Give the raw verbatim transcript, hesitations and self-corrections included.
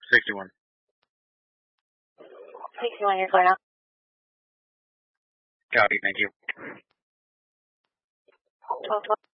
sixty-one. sixty-one, you're clear now. Copy, thank you. twelve twelve.